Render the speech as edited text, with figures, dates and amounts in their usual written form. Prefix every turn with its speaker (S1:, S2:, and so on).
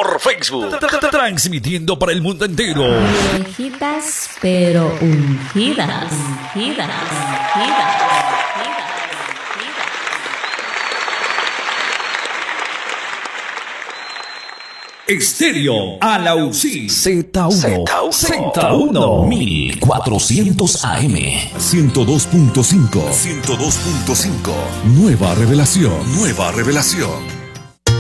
S1: por Facebook. Transmitiendo para el mundo entero.
S2: Viejitas pero ungidas. Ungidas.
S1: Estéreo Alausí
S3: Z1
S1: Z1
S3: 1400 AM 102.5 Nueva revelación